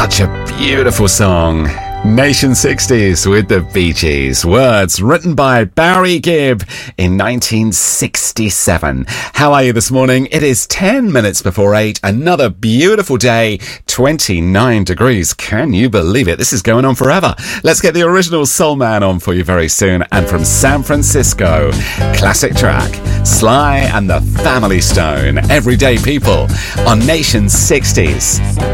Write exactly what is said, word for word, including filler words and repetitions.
Such a beautiful song. Nation sixties with the Bee Gees. Words written by Barry Gibb in nineteen sixty-seven. How are you this morning? It is ten minutes before eight. Another beautiful day. twenty-nine degrees. Can you believe it? This is going on forever. Let's get the original Soul Man on for you very soon. And from San Francisco, classic track, Sly and the Family Stone. Everyday People on Nation sixties.